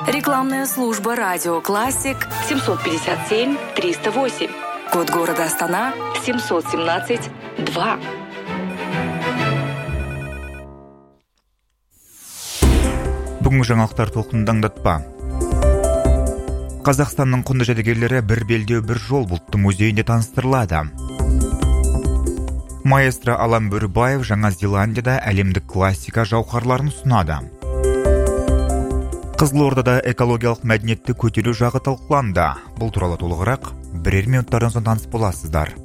Рекламная служба «Радио Классик» 757-308. Код города Астана 717-2. Бүгінгі жаңалықтар толқынын аңдатпа. Қазақстанның құнды жәдігерлері бір белдеу бір жол бұлтты музейінде таныстырылады. Маэстро Алан Бөрібаев Жаңа Зеландияда әлемдік классика жауһарларын ұсынады. Қызылордада экологиялық мәдениетті көтеру жағы талқыланды. Бұл туралы толығырақ бірер минуттардан соң таныс боласыздар.